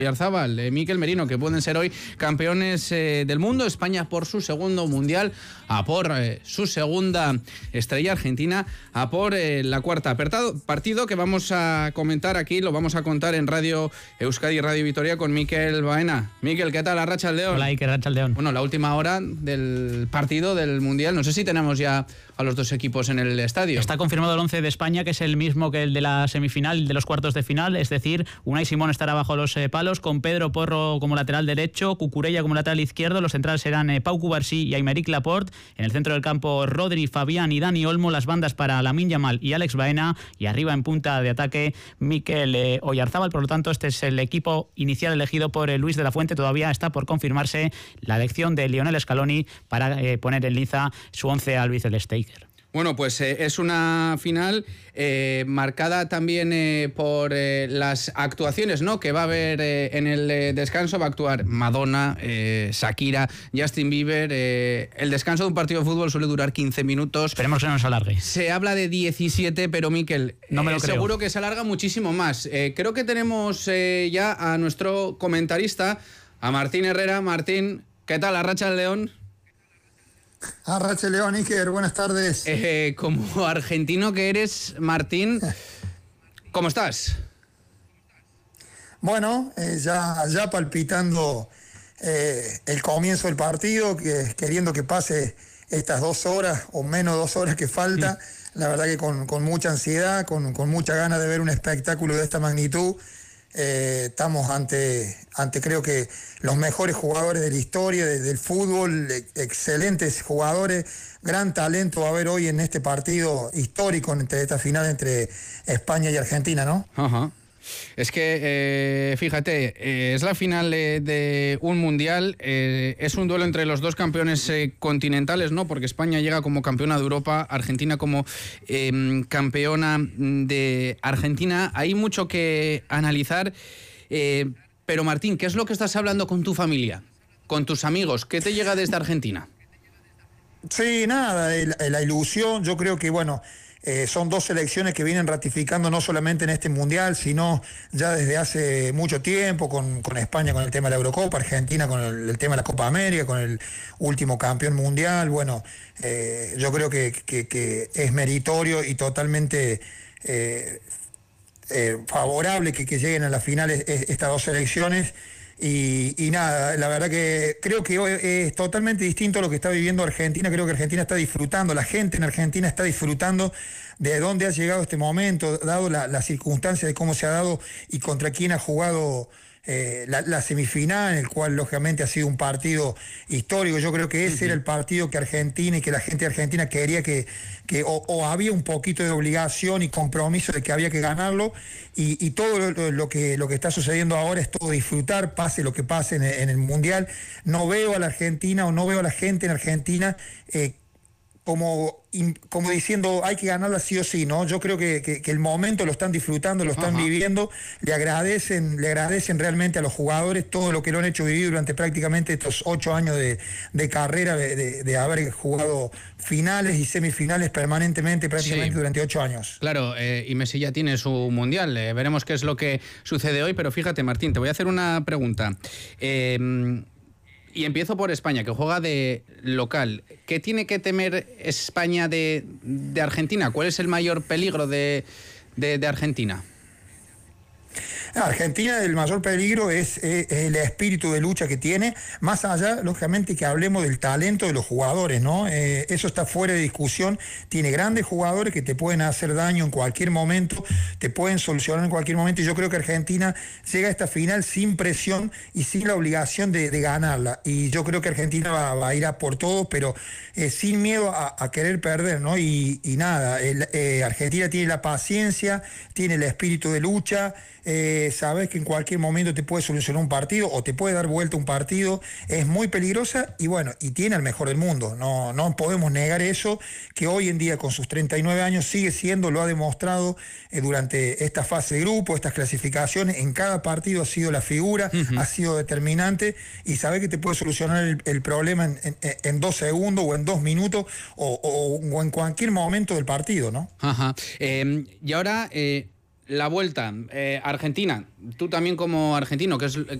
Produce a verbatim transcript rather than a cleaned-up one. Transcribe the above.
Oyarzábal, eh, Mikel Merino, que pueden ser hoy campeones eh, del mundo. España por su segundo mundial, a por eh, su segunda estrella. Argentina a por eh, la cuarta. Apertado, partido que vamos a comentar aquí, lo vamos a contar en Radio Euskadi y Radio Vitoria con Mikel Baena. Mikel, ¿qué tal? Arratsaldeon. Hola, Iker, Arratsaldeon. Bueno, la última hora del partido del mundial. No sé si tenemos ya a los dos equipos en el estadio. Está confirmado el once de España, que es el mismo que el de la semifinal, de los cuartos de final. Es decir, Unai Simón estará bajo los eh, palos, con Pedro Porro como lateral derecho, Cucurella como lateral izquierdo. Los centrales serán eh, Pau Cubarsí y Aymeric Laporte. En el centro del campo, Rodri, Fabián y Dani Olmo. Las bandas para Lamine Yamal y Alex Baena. Y arriba en punta de ataque, Mikel eh, Oyarzábal. Por lo tanto, este es el equipo inicial elegido por eh, Luis de la Fuente. Todavía está por confirmarse la elección de Lionel Scaloni para eh, poner en liza su once albiceleste. Iker. Bueno, pues eh, es una final eh, marcada también eh, por eh, las actuaciones, ¿no? Que va a haber eh, en el eh, descanso. Va a actuar Madonna, eh, Shakira, Justin Bieber. Eh, el descanso de un partido de fútbol suele durar quince minutos. Esperemos que no nos alargue. Se habla de diecisiete, pero Mikel, no me lo eh, creo. Seguro que se alarga muchísimo más. Eh, creo que tenemos eh, ya a nuestro comentarista, a Martín Herrera. Martín, ¿qué tal? Arratsaldeon. Arratsaldeon, Iker, buenas tardes. Eh, como argentino que eres, Martín, ¿cómo estás? Bueno, eh, ya, ya palpitando eh, el comienzo del partido, que, queriendo que pase estas dos horas o menos dos horas que falta. Sí. La verdad que con, con mucha ansiedad, con, con mucha ganas de ver un espectáculo de esta magnitud. Eh, estamos ante, ante creo que los mejores jugadores de la historia de, del fútbol, excelentes jugadores, gran talento va a haber hoy en este partido histórico, entre esta final entre España y Argentina, ¿no? Ajá. Es que, eh, fíjate, eh, es la final eh, de un mundial, eh, es un duelo entre los dos campeones eh, continentales, ¿no? Porque España llega como campeona de Europa, Argentina como eh, campeona de Argentina. Hay mucho que analizar, eh, pero Martín, ¿qué es lo que estás hablando con tu familia, con tus amigos? ¿Qué te llega desde Argentina? Sí, nada, la, la ilusión, yo creo que, bueno... Eh, son dos selecciones que vienen ratificando no solamente en este Mundial, sino ya desde hace mucho tiempo, con, con España con el tema de la Eurocopa, Argentina con el, el tema de la Copa América, con el último campeón mundial. Bueno, eh, yo creo que, que, que es meritorio y totalmente eh, eh, favorable que, que lleguen a las finales estas dos selecciones. Y, y nada, la verdad que creo que hoy es totalmente distinto a lo que está viviendo Argentina. Creo que Argentina está disfrutando, la gente en Argentina está disfrutando de dónde ha llegado este momento, dado la, la circunstancia de cómo se ha dado y contra quién ha jugado eh, la, la semifinal, en el cual lógicamente ha sido un partido histórico. Yo creo que ese uh-huh. era el partido que Argentina y que la gente de Argentina quería que, que o, o había un poquito de obligación y compromiso de que había que ganarlo, y, y todo lo, lo, que, lo que está sucediendo ahora es todo disfrutar, pase lo que pase en, en el Mundial. No veo a la Argentina o no veo a la gente en Argentina eh, como, como diciendo hay que ganarla sí o sí, ¿no? Yo creo que, que, que el momento lo están disfrutando, lo están Ajá. viviendo, le agradecen, le agradecen realmente a los jugadores todo lo que lo han hecho vivir durante prácticamente estos ocho años de, de carrera, de, de, de haber jugado finales y semifinales permanentemente, prácticamente sí. durante ocho años. Claro, eh, y Messi ya tiene su mundial, eh, veremos qué es lo que sucede hoy, pero fíjate, Martín, te voy a hacer una pregunta. Eh, Y empiezo por España, que juega de local. ¿Qué tiene que temer España de, de Argentina? ¿Cuál es el mayor peligro de, de, de Argentina? Argentina, el mayor peligro es, es el espíritu de lucha que tiene, más allá, lógicamente, que hablemos del talento de los jugadores, ¿no? Eh, eso está fuera de discusión. Tiene grandes jugadores que te pueden hacer daño en cualquier momento, te pueden solucionar en cualquier momento, y yo creo que Argentina llega a esta final sin presión y sin la obligación de, de ganarla, y yo creo que Argentina va, va a ir a por todo, pero eh, sin miedo a, a querer perder, ¿no? Y, y nada, el, eh, Argentina tiene la paciencia, tiene el espíritu de lucha. Eh, sabes que en cualquier momento te puede solucionar un partido o te puede dar vuelta un partido, es muy peligrosa y bueno, y tiene al mejor del mundo, no, no podemos negar eso, que hoy en día con sus treinta y nueve años sigue siendo, lo ha demostrado eh, durante esta fase de grupo, estas clasificaciones, en cada partido ha sido la figura, uh-huh. ha sido determinante, y sabes que te puede solucionar el, el problema en, en, en dos segundos o en dos minutos o, o, o en cualquier momento del partido, ¿no? Ajá. Eh, y ahora... Eh... la vuelta, eh, Argentina, tú también como argentino, ¿qué es,